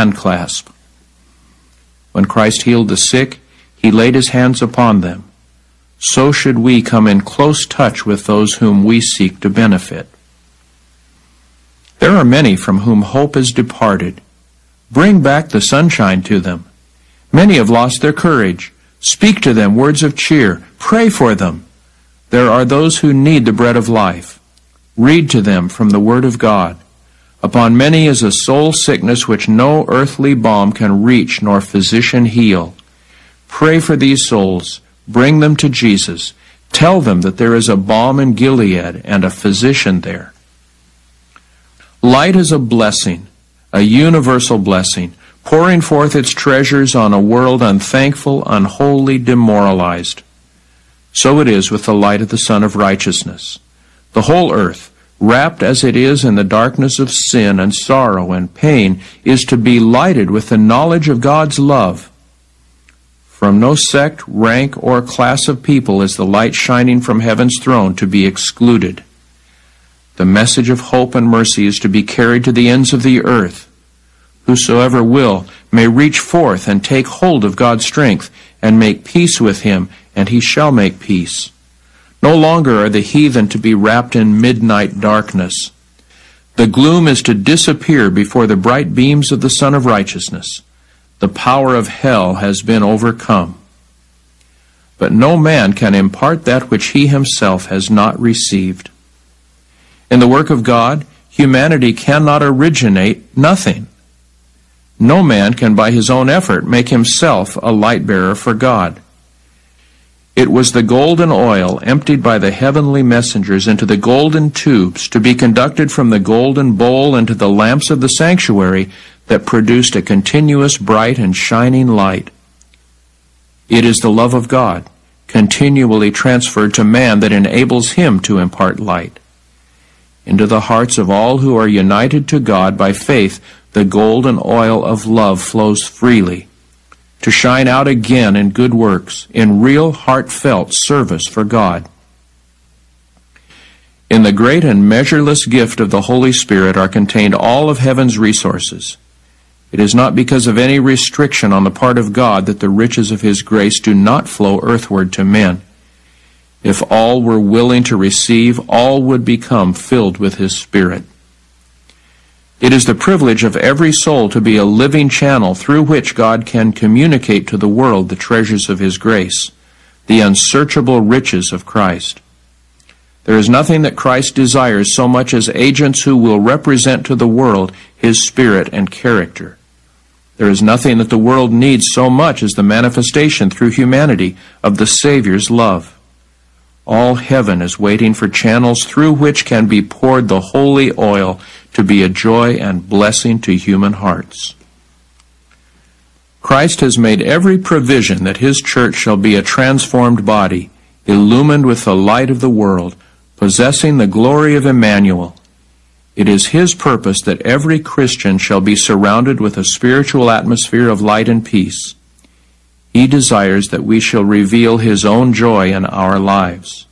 handclasp. When Christ healed the sick, he laid his hands upon them. So should we come in close touch with those whom we seek to benefit. There are many from whom hope is departed. Bring back the sunshine to them. Many have lost their courage. Speak to them words of cheer. Pray for them. There are those who need the bread of life. Read to them from the Word of God. Upon many is a soul sickness which no earthly balm can reach nor physician heal. Pray for these souls. Bring them to Jesus. Tell them that there is a balm in Gilead and a physician there. Light is a blessing, a universal blessing, pouring forth its treasures on a world unthankful, unholy, demoralized. So it is with the light of the Sun of Righteousness. The whole earth, wrapped as it is in the darkness of sin and sorrow and pain, is to be lighted with the knowledge of God's love. From no sect, rank, or class of people is the light shining from heaven's throne to be excluded. The message of hope and mercy is to be carried to the ends of the earth. Whosoever will may reach forth and take hold of God's strength and make peace with him, and he shall make peace. No longer are the heathen to be wrapped in midnight darkness. The gloom is to disappear before the bright beams of the Sun of Righteousness. The power of hell has been overcome. But no man can impart that which he himself has not received. In the work of God, humanity cannot originate nothing. No man can by his own effort make himself a light-bearer for God. It was the golden oil emptied by the heavenly messengers into the golden tubes to be conducted from the golden bowl into the lamps of the sanctuary that produced a continuous bright and shining light. It is the love of God, continually transferred to man, that enables him to impart light. Into the hearts of all who are united to God by faith, the golden oil of love flows freely, to shine out again in good works, in real heartfelt service for God. In the great and measureless gift of the Holy Spirit are contained all of heaven's resources. It is not because of any restriction on the part of God that the riches of His grace do not flow earthward to men. If all were willing to receive, all would become filled with His Spirit. It is the privilege of every soul to be a living channel through which God can communicate to the world the treasures of His grace, the unsearchable riches of Christ. There is nothing that Christ desires so much as agents who will represent to the world His Spirit and character. There is nothing that the world needs so much as the manifestation through humanity of the Savior's love. All heaven is waiting for channels through which can be poured the holy oil to be a joy and blessing to human hearts. Christ has made every provision that His church shall be a transformed body, illumined with the light of the world, possessing the glory of Emmanuel. It is His purpose that every Christian shall be surrounded with a spiritual atmosphere of light and peace. He desires that we shall reveal His own joy in our lives.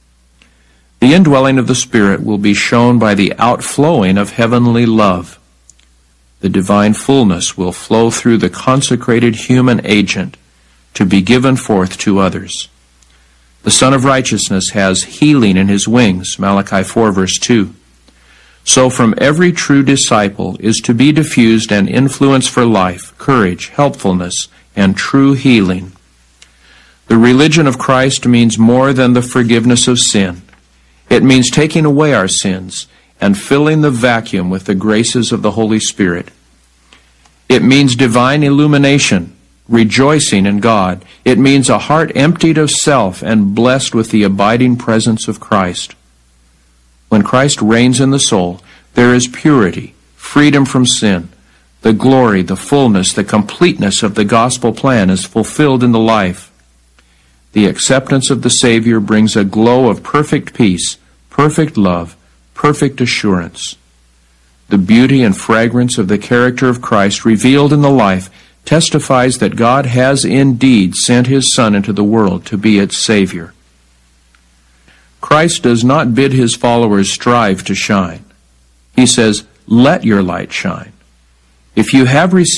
The indwelling of the Spirit will be shown by the outflowing of heavenly love. The divine fullness will flow through the consecrated human agent to be given forth to others. The Son of Righteousness has healing in His wings, Malachi 4, verse 2. So from every true disciple is to be diffused an influence for life, courage, helpfulness, and true healing. The religion of Christ means more than the forgiveness of sin. It means taking away our sins and filling the vacuum with the graces of the Holy Spirit. It means divine illumination, rejoicing in God. It means a heart emptied of self and blessed with the abiding presence of Christ. When Christ reigns in the soul, there is purity, freedom from sin. The glory, the fullness, the completeness of the gospel plan is fulfilled in the life. The acceptance of the Savior brings a glow of perfect peace, perfect love, perfect assurance. The beauty and fragrance of the character of Christ revealed in the life testifies that God has indeed sent His Son into the world to be its Savior. Christ does not bid His followers strive to shine. He says, "Let your light shine." If you have received